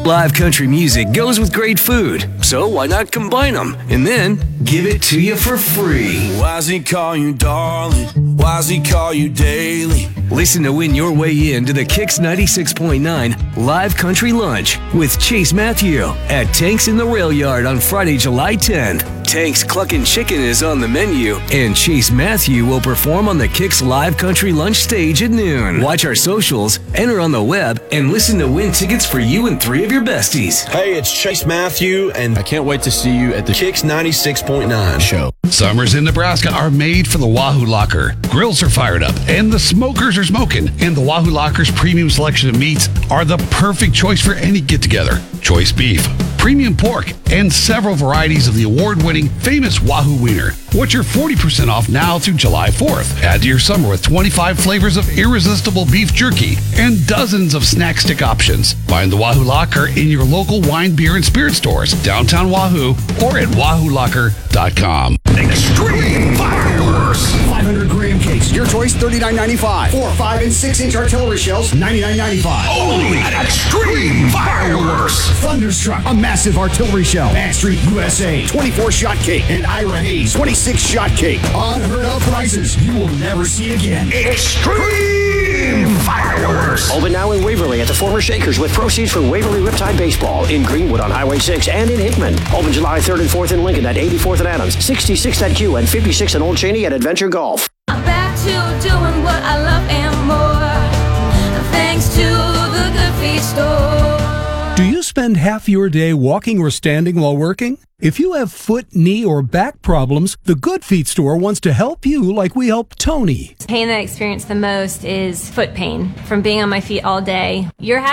Live country music goes with great food, so why not combine them and then give it to you for free? Why's he call you darling? Why's he call you daily? Listen to win your way in to the Kix 96.9 Live Country Lunch with Chase Matthew at Tanks in the Rail Yard on Friday, July 10th. Tank's Cluckin' Chicken is on the menu, and Chase Matthew will perform on the Kix Live Country Lunch stage at noon. Watch our socials, enter on the web, and listen to win tickets for you and 3 of your besties. Hey, it's Chase Matthew, and I can't wait to see you at the Kix 96.9 show. Summers in Nebraska are made for the Wahoo Locker. Grills are fired up, and the smokers are smoking. And the Wahoo Locker's premium selection of meats are the perfect choice for any get-together. Choice beef, premium pork, and several varieties of the award-winning famous Wahoo Wiener, which are 40% off now through July 4th. Add to your summer with 25 flavors of irresistible beef jerky and dozens of snack stick options. Find the Wahoo Locker in your local wine, beer, and spirit stores, downtown Wahoo, or at wahoolocker.com. Extreme Fireworks! 500 gram case, your choice, $39.95. 4, 5, and 6-inch artillery shells, $99.95. Only at Extreme Fireworks! Thunderstruck, a massive artillery shell. Backstreet USA, 24-shot cake. And Ira Hayes, 26-shot cake. Unheard of prices you will never see again. Extreme Fireworks! Open now in Waverly at the former Shakers with proceeds from Waverly Riptide Baseball in Greenwood on Highway 6 and in Hickman. Open July 3rd and 4th in Lincoln at 84th and Adams, 66th at Q, and 56th and Old Cheney at Adventure Golf. I'm back to doing what I love and more, thanks to the Good Feet store. Do you spend half your day walking or standing while working? If you have foot, knee, or back problems, the Good Feet store wants to help you like we helped Tony. Pain that I experience the most is foot pain from being on my feet all day. You're